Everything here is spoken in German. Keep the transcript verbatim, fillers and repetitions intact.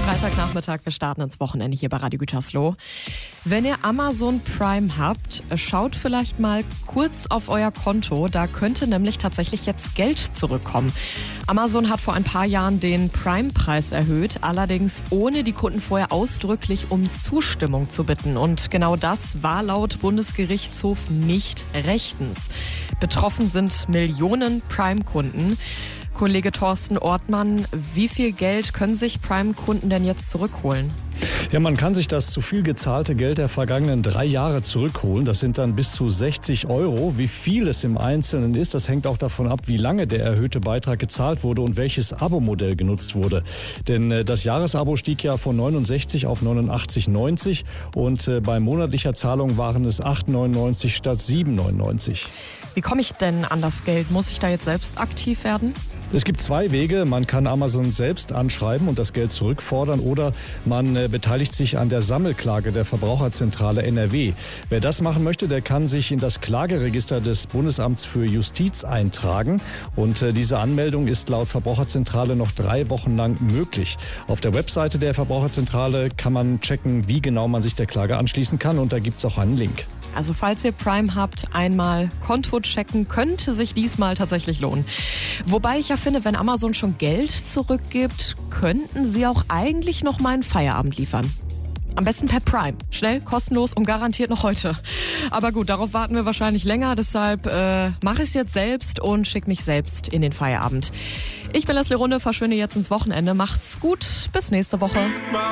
Freitagnachmittag, wir starten ins Wochenende hier bei Radio Gütersloh. Wenn ihr Amazon Prime habt, schaut vielleicht mal kurz auf euer Konto. Da könnte nämlich tatsächlich jetzt Geld zurückkommen. Amazon hat vor ein paar Jahren den Prime-Preis erhöht, allerdings ohne die Kunden vorher ausdrücklich um Zustimmung zu bitten. Und genau das war laut Bundesgerichtshof nicht rechtens. Betroffen sind Millionen Prime-Kunden. Kollege Thorsten Ortmann, wie viel Geld können sich Prime-Kunden denn jetzt zurückholen? Ja, man kann sich das zu viel gezahlte Geld der vergangenen drei Jahre zurückholen. Das sind dann bis zu sechzig Euro. Wie viel es im Einzelnen ist, das hängt auch davon ab, wie lange der erhöhte Beitrag gezahlt wurde und welches Abo-Modell genutzt wurde. Denn das Jahresabo stieg ja von neunundsechzig auf neunundachtzig neunzig und bei monatlicher Zahlung waren es acht neunundneunzig statt sieben neunundneunzig. Wie komme ich denn an das Geld? Muss ich da jetzt selbst aktiv werden? Es gibt zwei Wege. Man kann Amazon selbst anschreiben und das Geld zurückfordern oder man äh, beteiligt sich an der Sammelklage der Verbraucherzentrale N R W. Wer das machen möchte, der kann sich in das Klageregister des Bundesamts für Justiz eintragen. Und äh, diese Anmeldung ist laut Verbraucherzentrale noch drei Wochen lang möglich. Auf der Webseite der Verbraucherzentrale kann man checken, wie genau man sich der Klage anschließen kann. Und da gibt es auch einen Link. Also falls ihr Prime habt, einmal Konto checken, könnte sich diesmal tatsächlich lohnen. Wobei ich ja finde, wenn Amazon schon Geld zurückgibt, könnten sie auch eigentlich noch mal einen Feierabend liefern. Am besten per Prime. Schnell, kostenlos und garantiert noch heute. Aber gut, darauf warten wir wahrscheinlich länger. Deshalb äh, mache ich es jetzt selbst und schicke mich selbst in den Feierabend. Ich bin Leslie Runde, verschwinde jetzt ins Wochenende. Macht's gut, bis nächste Woche.